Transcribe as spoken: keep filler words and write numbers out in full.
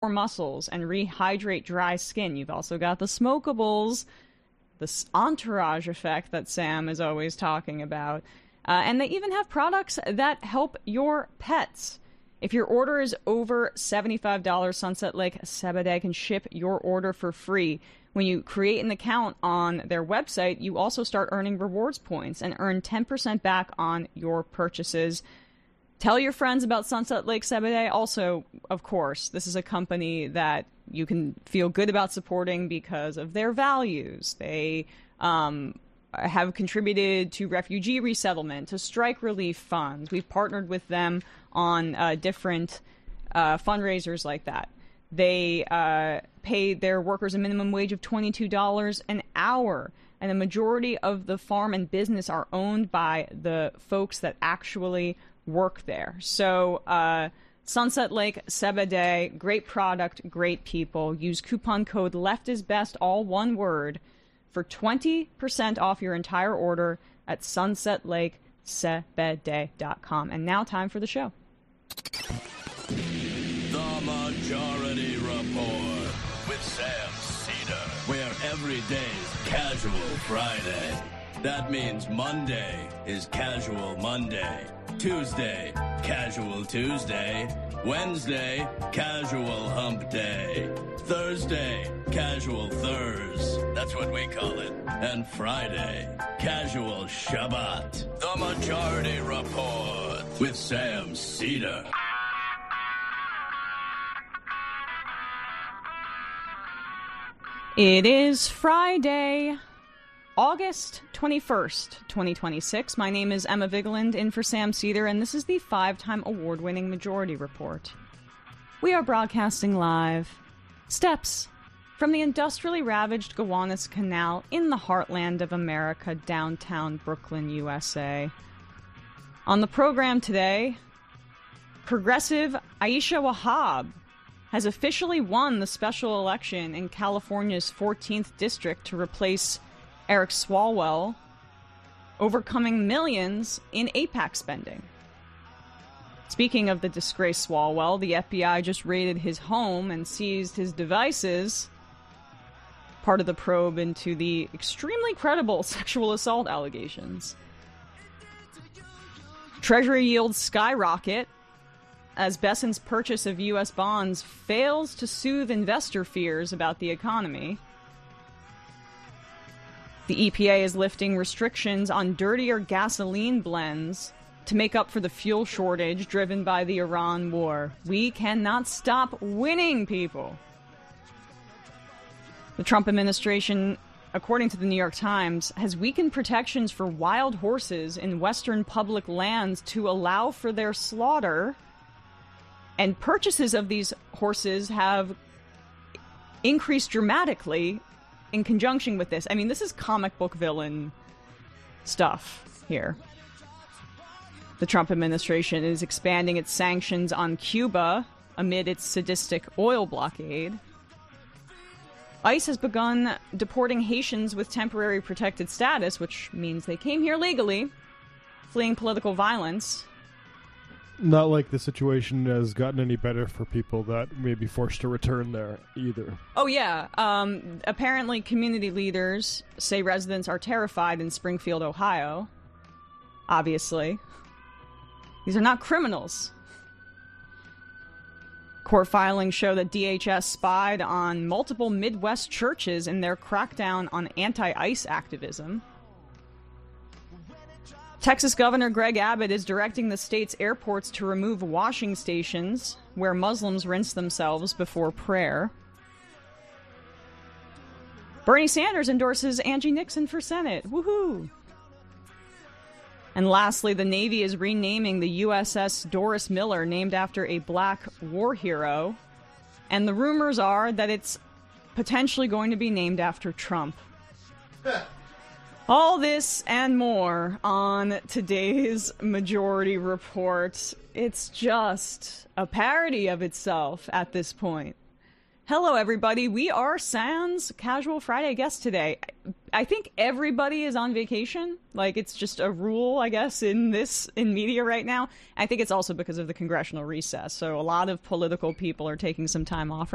muscles and rehydrate dry skin. You've also got the smokables, this entourage effect that Sam is always talking about. Uh, and they even have products that help your pets. If your order is over seventy-five dollars, Sunset Lake Sebede can ship your order for free. When you create an account on their website, you also start earning rewards points and earn ten percent back on your purchases. Tell your friends about Sunset Lake Sebede. Also, of course, this is a company that you can feel good about supporting because of their values. They um, have contributed to refugee resettlement, to strike relief funds. We've partnered with them on uh, different uh, fundraisers like that. They uh, pay their workers a minimum wage of twenty-two dollars an hour. And the majority of the farm and business are owned by the folks that actually work there. So uh, Sunset Lake Sebede, great product, great people. Use coupon code LEFTISBEST, all one word, for twenty percent off your entire order at sunset lake sebede dot com. And now time for the show. The Majority Report with Sam Cedar, where every day's Casual Friday. That means Monday is Casual Monday, Tuesday, Casual Tuesday, Wednesday, Casual Hump Day, Thursday, Casual Thurs, that's what we call it, and Friday, Casual Shabbat. The Majority Report with Sam Cedar. It is Friday, August twenty-first, twenty twenty-six. My name is Emma Vigeland, in for Sam Cedar, and this is the five-time award-winning Majority Report. We are broadcasting live, steps from the industrially ravaged Gowanus Canal in the heartland of America, downtown Brooklyn, U S A. On the program today, progressive Aisha Wahab has officially won the special election in California's fourteenth district to replace Eric Swalwell, overcoming millions in AIPAC spending. Speaking of the disgraced Swalwell, the F B I just raided his home and seized his devices, part of the probe into the extremely credible sexual assault allegations. Treasury yields skyrocket as Besant's purchase of U S bonds fails to soothe investor fears about the economy. The E P A is lifting restrictions on dirtier gasoline blends to make up for the fuel shortage driven by the Iran war. We cannot stop winning, people. The Trump administration, according to the New York Times, has weakened protections for wild horses in Western public lands to allow for their slaughter. And purchases of these horses have increased dramatically in conjunction with this. I mean, this is comic book villain stuff here. The Trump administration is expanding its sanctions on Cuba amid its sadistic oil blockade. ICE has begun deporting Haitians with temporary protected status, which means they came here legally, fleeing political violence. Not like the situation has gotten any better for people that may be forced to return there, either. Oh, yeah. Um, apparently, community leaders say residents are terrified in Springfield, Ohio. Obviously. These are not criminals. Court filings show that D H S spied on multiple Midwest churches in their crackdown on anti-ICE activism. Texas Governor Greg Abbott is directing the state's airports to remove washing stations where Muslims rinse themselves before prayer. Bernie Sanders endorses Angie Nixon for Senate. Woohoo! And lastly, the Navy is renaming the U S S Doris Miller, named after a black war hero. And the rumors are that it's potentially going to be named after Trump. All this and more on today's Majority Report. It's just a parody of itself at this point. Hello, everybody. We are Sans Casual Friday guests today. I think everybody is on vacation. Like, it's just a rule, I guess, in this, in media right now. I think it's also because of the congressional recess. So a lot of political people are taking some time off